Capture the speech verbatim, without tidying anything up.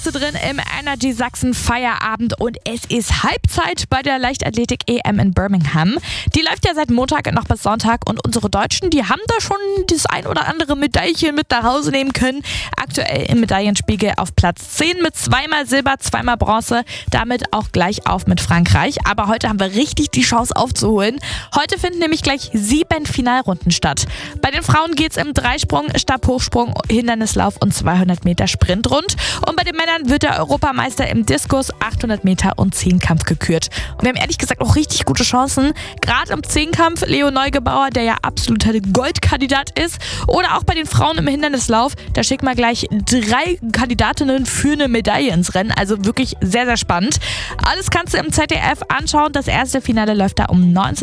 du drin im Energy Sachsen Feierabend und es ist Halbzeit bei der Leichtathletik-E M in Birmingham. Die läuft ja seit Montag noch bis Sonntag und unsere Deutschen, die haben da schon das ein oder andere Medaillchen mit nach Hause nehmen können. Aktuell im Medaillenspiegel auf Platz zehn mit zweimal Silber, zweimal Bronze, damit auch gleich auf mit Frankreich. Aber heute haben wir richtig die Chance aufzuholen. Heute finden nämlich gleich sieben Finalrunden statt. Bei den Frauen geht es im Dreisprung, Stabhochsprung, Hindernislauf und zweihundert Meter Sprintrund. Und bei den Männern wird der Europameister im Diskus, achthundert Meter und Zehnkampf gekürt. Und wir haben ehrlich gesagt auch richtig gute Chancen. Gerade im Zehnkampf Leo Neugebauer, der ja absoluter Goldkandidat ist. Oder auch bei den Frauen im Hindernislauf. Da schicken wir gleich drei Kandidatinnen für eine Medaille ins Rennen. Also wirklich sehr, sehr spannend. Alles kannst du im Z D F anschauen. Das erste Finale läuft da um neunzehn